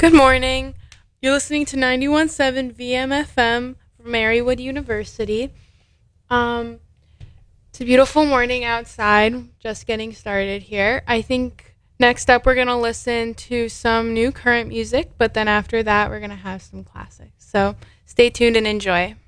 Good morning. You're listening to 91.7 VMFM from Marywood University. Um, it's a beautiful morning outside, just getting started here. I think next up we're going to listen to some new current music, but then after that we're going to have some classics. So stay tuned and enjoy.